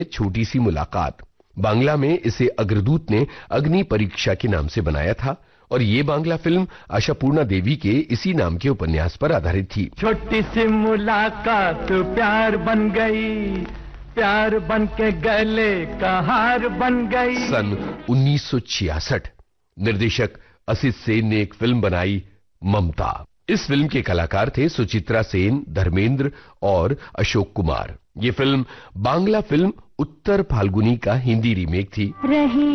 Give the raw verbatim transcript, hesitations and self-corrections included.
छोटी सी मुलाकात। बांग्ला में इसे अग्रदूत ने अग्नि परीक्षा के नाम से बनाया था और ये बांग्ला फिल्म आशापूर्णा देवी के इसी नाम के उपन्यास पर आधारित थी। छोटी सी मुलाकात प्यार बन गई, प्यार बन के गले का हार बन गई। सन उन्नीस सौ छियासठ निर्देशक असित सेन ने एक फिल्म बनाई, ममता। इस फिल्म के कलाकार थे सुचित्रा सेन, धर्मेंद्र और अशोक कुमार। ये फिल्म बांग्ला फिल्म उत्तर फाल्गुनी का हिंदी रीमेक थी। रही